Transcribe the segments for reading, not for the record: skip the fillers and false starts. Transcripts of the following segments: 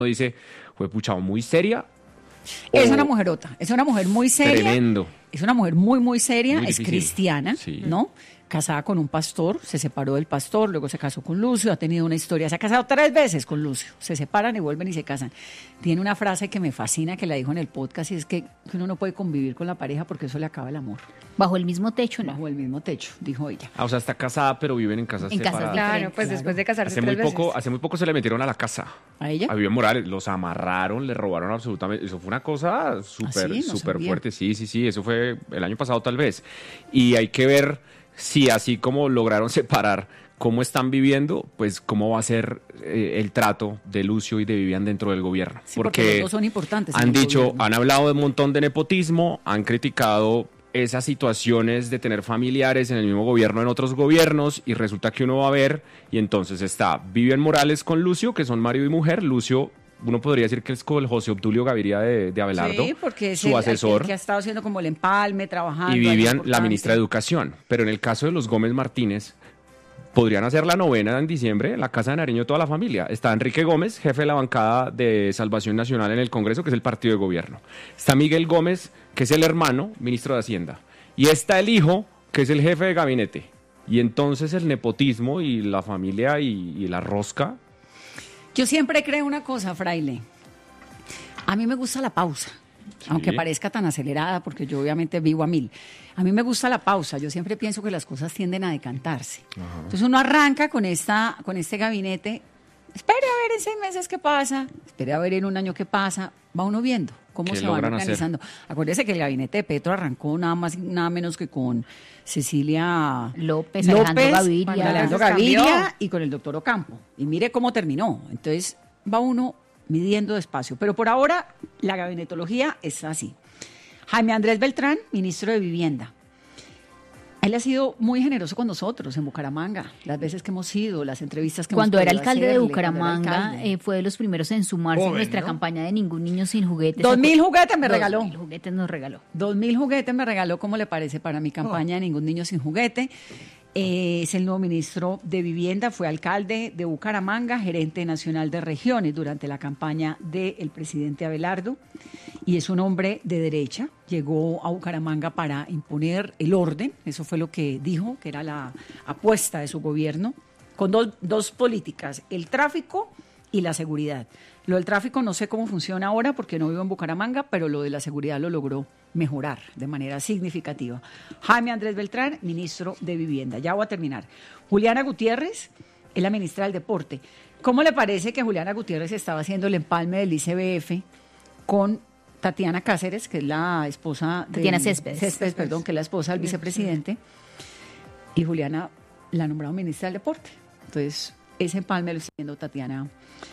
dice, fue pucha, muy seria. Es una mujerota, es una mujer muy seria. Tremendo. Es una mujer muy, muy seria, Muy es difícil. cristiana, Sí. ¿no? Casada con un pastor, se separó del pastor, luego se casó con Lucio, ha tenido una historia, se ha casado 3 veces con Lucio, se separan y vuelven y se casan. Tiene una frase que me fascina, que la dijo en el podcast, y es que uno no puede convivir con la pareja porque eso le acaba el amor. Bajo el mismo techo, ¿no? Bajo el mismo techo, dijo ella. O sea, está casada, pero viven en casas En casas separadas. diferentes. Claro, pues después de casarse Hace muy 3 veces. poco se le metieron a la casa. ¿A ella? A Vivian Morales, los amarraron, le robaron absolutamente. Eso fue una cosa súper, ¿Ah, sí? No súper sabía. fuerte. Sí, eso fue el año pasado tal vez. Y hay que ver si así como lograron separar cómo están viviendo, pues cómo va a ser el trato de Lucio y de Vivian dentro del gobierno. Sí, porque los dos son importantes en han el dicho, gobierno. han hablado de un montón de nepotismo, han criticado esas situaciones de tener familiares en el mismo gobierno, en otros gobiernos, y resulta que uno va a ver, y entonces está Vivian Morales con Lucio, que son marido y mujer. Lucio, uno podría decir que es como el José Obdulio Gaviria de Abelardo, Sí, porque es su el asesor, que ha estado haciendo como el empalme, trabajando. y algo Vivian, la importante. ministra de Educación. Pero en el caso de los Gómez Martínez, podrían hacer la novena en diciembre en la Casa de Nariño toda la familia. Está Enrique Gómez, jefe de la bancada de Salvación Nacional en el Congreso, que es el partido de gobierno. Está Miguel Gómez, que es el hermano, ministro de Hacienda. Y está el hijo, que es el jefe de gabinete. Y entonces el nepotismo y la familia y la rosca. Yo siempre creo una cosa, Fraile. A mí me gusta la pausa, aunque parezca tan acelerada, porque yo obviamente vivo a 1000. A mí me gusta la pausa. Yo siempre pienso que las cosas tienden a decantarse. Entonces uno arranca con este gabinete. Espere a ver en 6 meses qué pasa. Espere a ver en un año qué pasa. Va uno viendo cómo ¿Qué se van logran hacer? organizando. Acuérdese que el gabinete de Petro arrancó nada más y nada menos que con Cecilia López, Alejandro Gaviria. con Alejandro Entonces cambió. Gaviria y con el doctor Ocampo. Y mire cómo terminó. Entonces va uno midiendo despacio. Pero por ahora la gabinetología es así. Jaime Andrés Beltrán, ministro de Vivienda. Él ha sido muy generoso con nosotros en Bucaramanga, las veces que hemos ido, las entrevistas que Cuando hemos era podido alcalde de hacerle, cuando era Bucaramanga, alcalde. fue de los primeros en sumarse Joven, a nuestra ¿no? campaña de Ningún Niño Sin Juguetes. 2.000 juguetes me regaló. 2.000 juguetes nos regaló. 2.000 juguetes me regaló, ¿cómo le parece? Para mi campaña de Ningún Niño Sin Juguete. Es el nuevo ministro de Vivienda, fue alcalde de Bucaramanga, gerente nacional de regiones durante la campaña del presidente Abelardo, y es un hombre de derecha. Llegó a Bucaramanga para imponer el orden, eso fue lo que dijo, que era la apuesta de su gobierno, con dos políticas, el tráfico y la seguridad. Lo del tráfico no sé cómo funciona ahora porque no vivo en Bucaramanga, pero lo de la seguridad lo logró mejorar de manera significativa. Jaime Andrés Beltrán, ministro de Vivienda. Ya voy a terminar. Juliana Gutiérrez es la ministra del Deporte. ¿Cómo le parece que Juliana Gutiérrez estaba haciendo el empalme del ICBF con Tatiana Cáceres, que es la esposa de... Tatiana Céspedes. Céspedes, perdón, que es la esposa del vicepresidente, y Juliana la nombrado ministra del Deporte? Entonces, ese empalme lo está haciendo Tatiana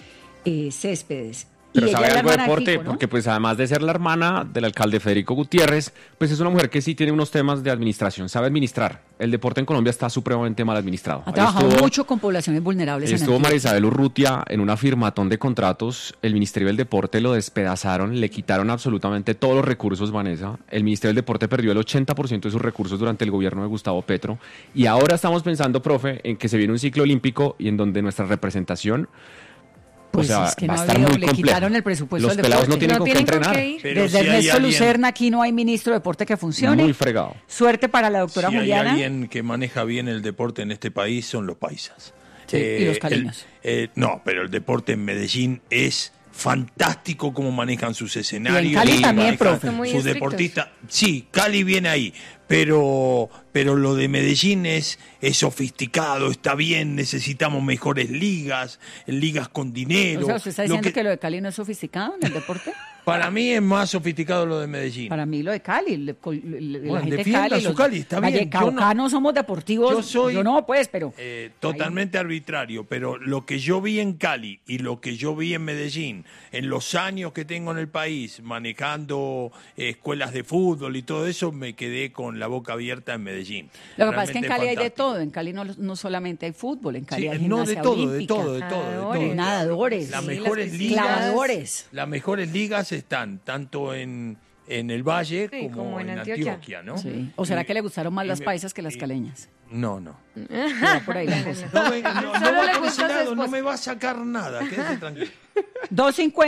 Céspedes. Pero Y ella sabe es la algo de hermana de deporte, Kiko, ¿no? porque pues además de ser la hermana del alcalde Federico Gutiérrez, pues es una mujer que sí tiene unos temas de administración, sabe administrar. El deporte en Colombia está supremamente mal administrado. Ha Ahí trabajado mucho con poblaciones vulnerables. en Estuvo Antioquia. María Isabel Urrutia en una firmatón de contratos, el Ministerio del Deporte lo despedazaron, le quitaron absolutamente todos los recursos, Vanessa. El Ministerio del Deporte perdió el 80% de sus recursos durante el gobierno de Gustavo Petro. Y ahora estamos pensando, profe, en que se viene un ciclo olímpico y en donde nuestra representación... Pues o sea, es que va no a estar ha habido, muy le complejo. quitaron el presupuesto Los del pelados no deporte. tienen No con qué tienen con entrenar. qué ir. Pero Desde si hay Ernesto alguien- Lucerna aquí no hay ministro de deporte que funcione. Muy fregado. Suerte para la doctora Si hay Juliana. alguien que maneja bien el deporte en este país son los paisas. Sí, y los caleños. No, pero el deporte en Medellín es fantástico cómo manejan sus escenarios. Y en Cali también, manejan profe. Son muy sus estrictos. deportistas. Sí, Cali viene ahí, pero lo de Medellín es sofisticado, está bien, necesitamos mejores ligas con dinero. O sea, ¿usted está Lo diciendo que- que lo de Cali no es sofisticado en el deporte? Para mí es más sofisticado lo de Medellín. Para mí lo de Cali, la Bueno, gente de defienda Cali, su los Cali, está bien. vallecaucanos somos deportivos. Yo no, pues, pero totalmente arbitrario, pero lo que yo vi en Cali y lo que yo vi en Medellín, en los años que tengo en el país, manejando escuelas de fútbol y todo eso, me quedé con la boca abierta en Medellín. lo que pasa es que en Realmente Cali hay de fantástico. todo. En Cali no solamente hay fútbol, en Cali Sí, hay no, de gimnasia todo, de olímpica, todo, de todo, de todo. nadadores, Las sí, mejores las ligas, clavadores. las mejores ligas están tanto en el Valle Sí, como en Antioquia, ¿no? Sí. ¿O será que le gustaron más las me- paisas que las caleñas? No. Va por ahí la cosa. No, no Solo va le por gusta ese a su lado, no esposa. me va a sacar nada, quédese tranquilo. 2:50.